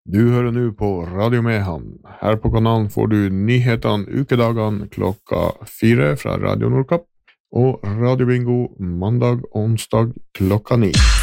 Du hører nå på Radio Mehan. Her på kanalen får du nyhetene ukedagene klokka 4 fra Radio Nordkapp og Radio Bingo mandag og onsdag klokka 9.